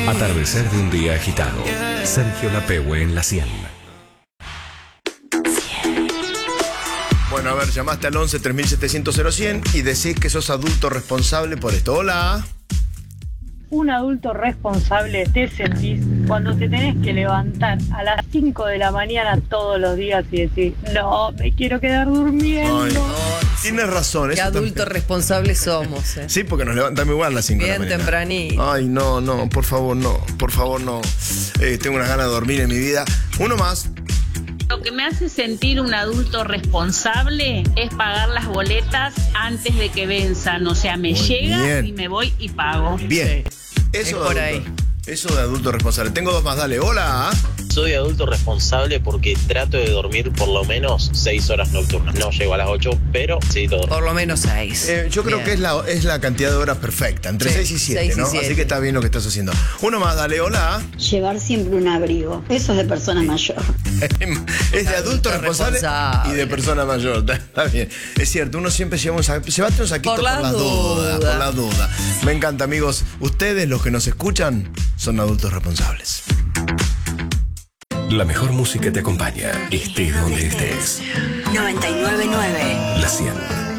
Atardecer de un día agitado. Sergio Lapehue en la 100. Bueno, a ver, llamaste al 11 3700 0100 y decís que sos adulto responsable por esto. Hola. Un adulto responsable te sentís cuando te tenés que levantar a las 5 de la mañana todos los días y decir, no, me quiero quedar durmiendo. Ay, tienes razón. Qué adultos responsables somos. Sí, porque nos levantamos igual a las 5 de la mañana. Bien tempranito. Ay, no, por favor, no. Tengo unas ganas de dormir en mi vida. Uno más. Lo que me hace sentir un adulto responsable es pagar las boletas antes de que venzan. O sea, me llega bien. y me voy y pago. Bien. Es Eso por de ahí. adulto. Eso de adulto responsable. Tengo dos más, dale. Hola. Soy adulto responsable porque trato de dormir por lo menos 6 horas nocturnas. No llego a las 8, pero sí todo. Por lo menos 6. Yo creo que es la cantidad de horas perfecta, entre Sí, 6 y 7, 6 y ¿no? 7. Así que está bien lo que estás haciendo. Uno más, dale. Hola. Llevar siempre un abrigo. Eso es de persona mayor. Es de adulto responsable y de persona mayor. Está bien. Es cierto, uno siempre lleva un saquito. Llévate un saquito por las dudas. Por las dudas. Me encanta, amigos. Ustedes, los que nos escuchan, son adultos responsables. La mejor música te acompaña, estés donde estés. 999 La 100.